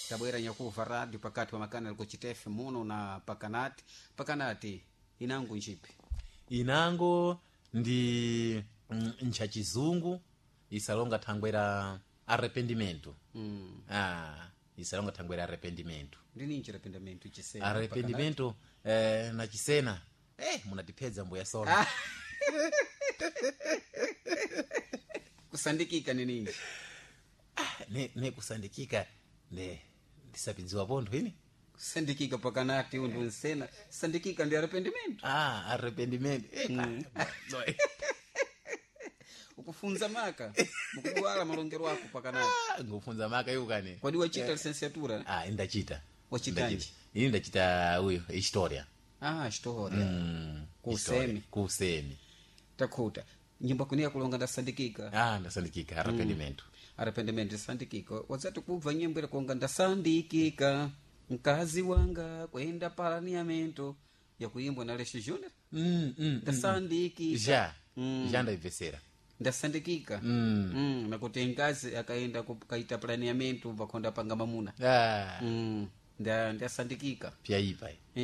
tabwera nyakuva radio pakati pa makana liko chitefe muno na pakanati inango nchipi inango ndi nchachizungu isalonga thangwera arrependimento isalonga thangwera arrependimento ndini nchi arrependimento chisena arrependimento na chisena munatipedza mbuya sona kusandikika ni nini ne kusandikika ndisapidziwa pontho ini kusandikika pakanati undu nsena sandikika ndi arrependimento arrependimento ukufunza maka mukubuwala malongero wako pakanati ngufunza maka iwo kane kwadi wachita licenciatura indachita wachitanji ini ndachita uyo historia historia kusemi takhuta nyimbo kunia kulonga ndasandikika ndasandikika arrependimento arrependimento sandikika wazati kubva nyimbo ile kulonga ndasandikika mkazi wanga kwenda paraniamento yakuimbwa na Lesho Junior ndasandikika ja ndaivesera ndasandikika nakuti ngazi akaenda kukaita planiamento vakonda panga mamuna ndasandikika pyaipa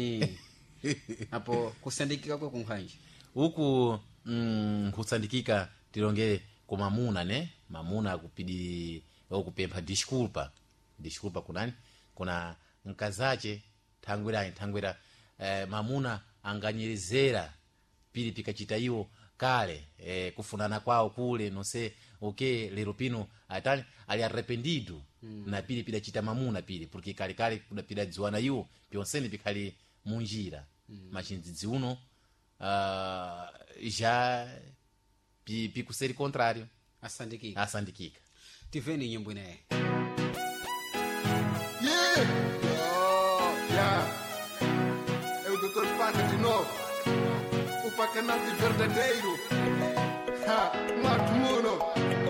apo kusandikika kwa kunkhanje uku kusandikika tilongere kwa mamuna akupidi okupempha disculpa kunani kuna nkazache thangwera mamuna anganyerezera pili pikachita iwo kale kufunana kwao kule nonse lero pino atani ali arrependido na pili pidachita mamuna pili porque kale kudapidadziwana iwo pyonsene pikhali munjira machindzidzi uno já pikuseri contrário asandikika tiveni nyimbo inaye é o Dr. Paca de novo, o Pacanate verdadeiro, Mato Muno.